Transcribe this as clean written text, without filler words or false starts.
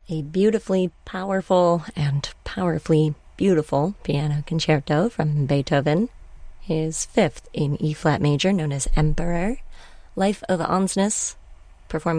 A beautifully powerful and powerfully beautiful piano concerto from Beethoven, his fifth in E-flat major, known as Emperor, Life of Ansness, performed